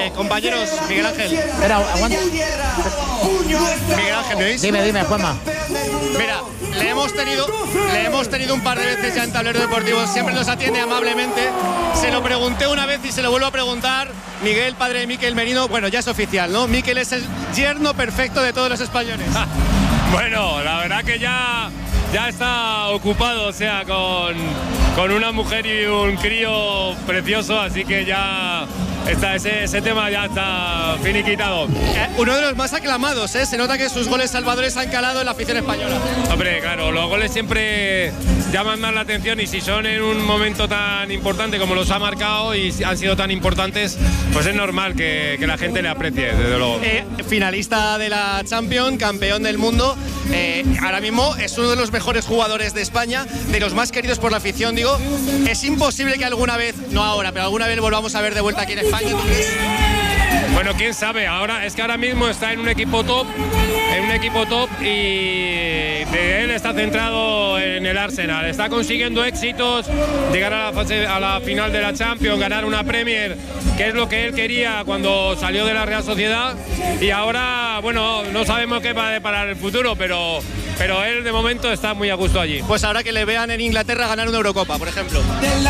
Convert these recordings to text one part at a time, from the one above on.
Compañeros, Miguel Ángel. Espera, aguanta. Miguel Ángel, ¿me oís? Dime, Juanma. Mira, le hemos tenido un par de veces ya en Tablero Deportivo, siempre nos atiende amablemente. Se lo pregunté una vez y se lo vuelvo a preguntar. Miguel, padre de Mikel Merino, bueno, ya es oficial, ¿no? Mikel es el yerno perfecto de todos los españoles. Bueno, la verdad que ya está ocupado, o sea, con una mujer y un crío precioso, así que ya está, ese tema ya está finiquitado. Uno de los más aclamados, ¿eh? Se nota que sus goles salvadores han calado en la afición española. Hombre, claro, los goles siempre llaman más la atención y si son en un momento tan importante como los ha marcado y han sido tan importantes, pues es normal que la gente le aprecie, desde luego. Finalista de la Champions, campeón del mundo, ahora mismo es uno de los mejores jugadores de España, de los más queridos por la afición, digo. Es imposible que alguna vez, no ahora, pero alguna vez volvamos a ver de vuelta aquí en España, ¿tú crees? Bueno, quién sabe, ahora mismo está en un equipo top y de él está centrado en el Arsenal, está consiguiendo éxitos, llegar a la final de la Champions, ganar una Premier, que es lo que él quería cuando salió de la Real Sociedad, y ahora, bueno, no sabemos qué va a deparar el futuro, pero él de momento está muy a gusto allí. Pues ahora que le vean en Inglaterra ganar una Eurocopa, por ejemplo.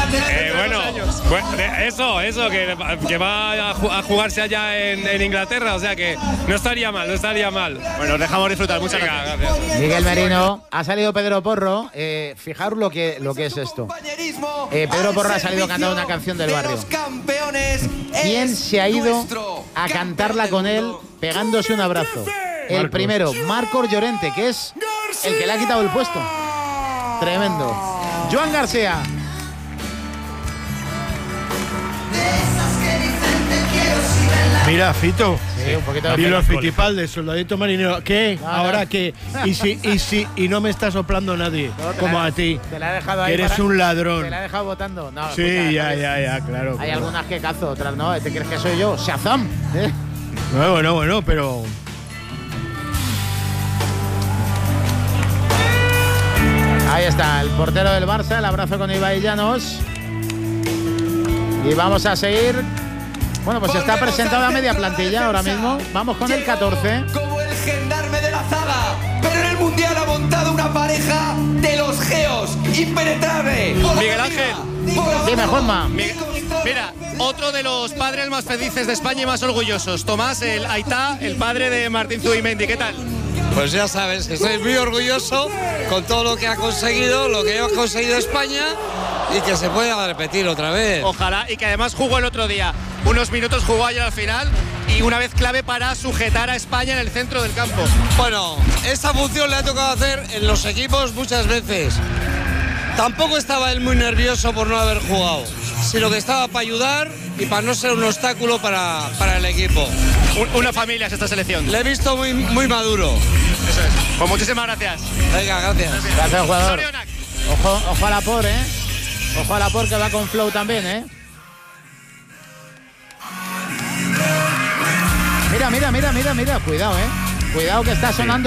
Eso, que va a jugarse allá en Inglaterra, o sea que no estaría mal. Bueno, nos dejamos disfrutar, muchas gracias. Miguel Merino, ha salido Pedro Porro, fijaros lo que es esto. Pedro Porro ha salido cantando una canción del barrio. ¿Quién se ha ido a cantarla con él pegándose un abrazo? El primero, Marcos Llorente, que es el que le ha quitado el puesto. Tremendo. Joan García. Mira, Fito. Sí, un poquito de y los Fittipaldi, soldadito marinero. ¿Qué? No, ¿Ahora no. qué? Y no me está soplando nadie, No, como a ti. Te la he dejado ahí. Eres un ladrón. Te la he dejado votando. No, Sí, escucha, ya, claro. Hay claro. algunas que cazo, otras no. ¿Te crees que soy yo? ¡Shazam! Bueno, pero. Ahí está, el portero del Barça, el abrazo con Ibai Llanos. Y vamos a seguir. Bueno, pues está presentada media plantilla ahora mismo. Vamos con el 14. Como el gendarme de la zaga, pero en el Mundial ha montado una pareja de los geos impenetrable. Miguel Ángel. Dime, Juanma. Mira, otro de los padres más felices de España y más orgullosos. Tomás, el Aitá, el padre de Martín Zubimendi. ¿Qué tal? Pues ya sabes que estoy muy orgulloso con todo lo que ha conseguido, lo que hemos conseguido España y que se pueda repetir otra vez. Ojalá, y que además jugó el otro día. Unos minutos jugó ayer al final y una vez clave para sujetar a España en el centro del campo. Bueno, esta función le ha tocado hacer en los equipos muchas veces. Tampoco estaba él muy nervioso por no haber jugado, sino que estaba para ayudar y para no ser un obstáculo para el equipo. Una familia es esta selección. Le he visto muy maduro. Eso es. Pues muchísimas gracias. Venga, gracias. Gracias, jugador. Sorionak. Ojo a la por, Ojo a la por, que va con flow también, Mira. Cuidado, Cuidado que está sonando.